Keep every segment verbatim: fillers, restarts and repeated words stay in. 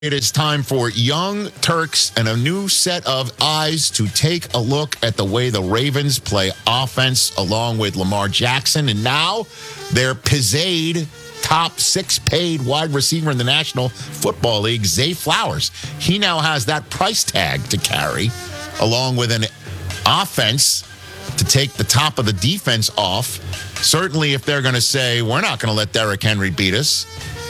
It is time for Young Turks and a new set of eyes to take a look at the way the Ravens play offense along with Lamar Jackson. And now their pizzade top six paid wide receiver in the National Football League, Zay Flowers. He now has that price tag to carry along with an offense to take the top of the defense off. Certainly if they're going to say, we're not going to let Derrick Henry beat us.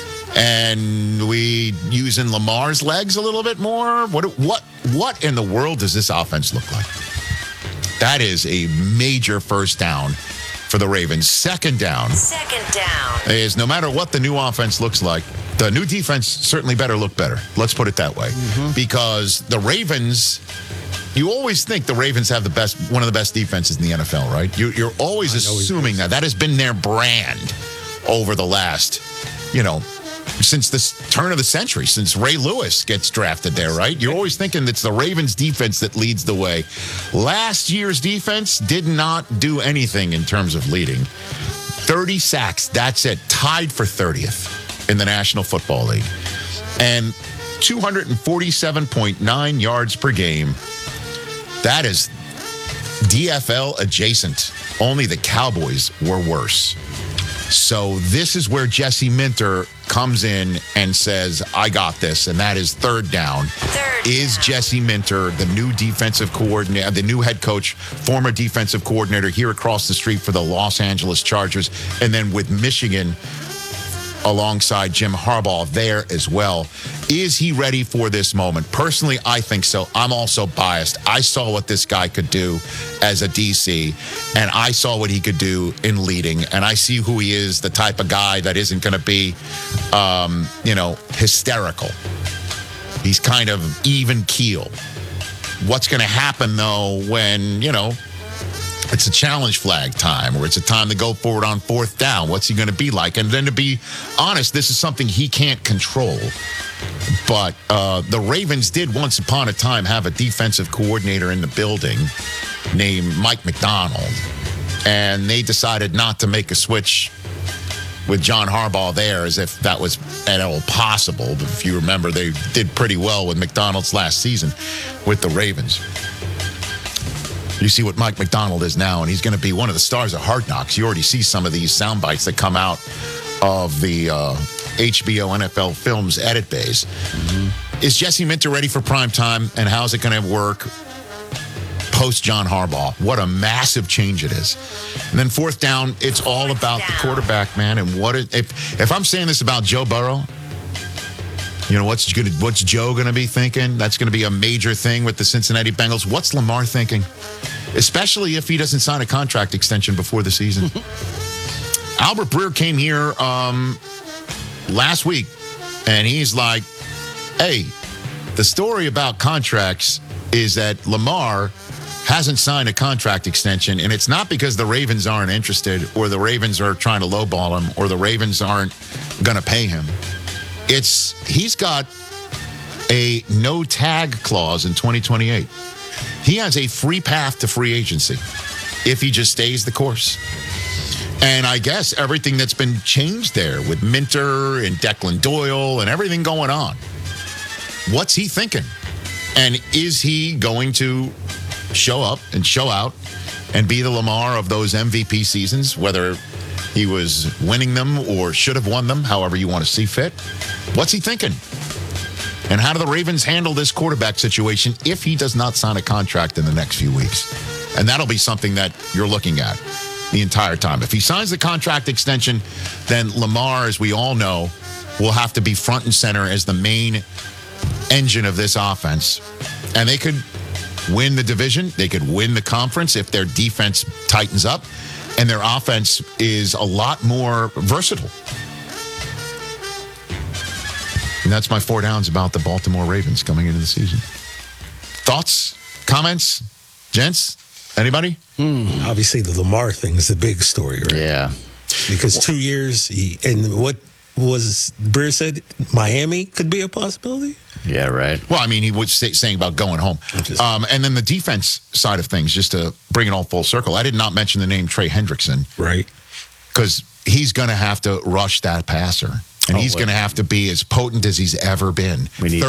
And we using Lamar's legs a little bit more. What what what in the world does this offense look like? That is a major first down for the Ravens. Second down. Second down. Is no matter what the new offense looks like, the new defense certainly better look better. Let's put it that way. Mm-hmm. Because the Ravens, you always think the Ravens have the best, one of the best defenses in the N F L, right? You, you're always assuming that. That has been their brand over the last, you know, since the turn of the century, since Ray Lewis gets drafted there, right? You're always thinking it's the Ravens defense that leads the way. Last year's defense did not do anything in terms of leading. thirty sacks, that's it. Tied for thirtieth in the National Football League. And two forty-seven point nine yards per game. That is D F L adjacent. Only the Cowboys were worse. So this is where Jesse Minter comes in and says, I got this, and that is third down. Third is down. Jesse Minter, the new defensive coordinator, the new head coach, former defensive coordinator here across the street for the Los Angeles Chargers, and then with Michigan alongside Jim Harbaugh there as well. Is he ready for this moment? Personally, I think so. I'm also biased. I saw what this guy could do as a D C, and I saw what he could do in leading, and I see who he is, the type of guy that isn't going to be, um, you know, hysterical. He's kind of even keel. What's going to happen, though, when, you know, it's a challenge flag time, or it's a time to go forward on fourth down? What's he going to be like? And then to be honest, this is something he can't control. But uh, the Ravens did once upon a time have a defensive coordinator in the building named Mike Macdonald. And they decided not to make a switch with John Harbaugh there as if that was at all possible. But if you remember, they did pretty well with McDonald's last season with the Ravens. You see what Mike Macdonald is now, and he's going to be one of the stars of Hard Knocks. You already see some of these sound bites that come out of the uh, H B O N F L Films edit bays. Mm-hmm. Is Jesse Minter ready for prime time, and how's it going to work post John Harbaugh? What a massive change it is. And then fourth down, it's all Fourth about down. the quarterback, man. And what it, if if I'm saying this about Joe Burrow, you know, what's gonna, what's Joe going to be thinking? That's going to be a major thing with the Cincinnati Bengals. What's Lamar thinking? Especially if he doesn't sign a contract extension before the season. Albert Breer came here um, last week, and he's like, hey, the story about contracts is that Lamar hasn't signed a contract extension, and it's not because the Ravens aren't interested, or the Ravens are trying to lowball him, or the Ravens aren't going to pay him. It's he's got a no tag clause in twenty twenty-eight. He has a free path to free agency if he just stays the course. And I guess everything that's been changed there with Minter and Declan Doyle and everything going on. What's he thinking? And is he going to show up and show out and be the Lamar of those M V P seasons, whether he was winning them or should have won them, however you want to see fit? What's he thinking? And how do the Ravens handle this quarterback situation if he does not sign a contract in the next few weeks? And that'll be something that you're looking at the entire time. If he signs the contract extension, then Lamar, as we all know, will have to be front and center as the main engine of this offense. And they could win the division. They could win the conference if their defense tightens up and their offense is a lot more versatile. And that's my four downs about the Baltimore Ravens coming into the season. Thoughts? Comments? Gents? Anybody? Mm, obviously, the Lamar thing is the big story, right? Yeah. Because two years, he, and what was Breer said, Miami could be a possibility? Yeah, right. Well, I mean, he was say, saying about going home. Just, um, and then the defense side of things, just to bring it all full circle, I did not mention the name Trey Hendrickson. Right. Because he's going to have to rush that passer. And Oh, he's well. going to have to be as potent as he's ever been. We need